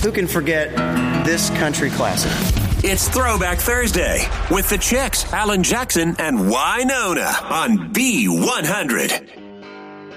Who can forget this country classic? It's Throwback Thursday with the Chicks, Alan Jackson, and Wynonna on B100.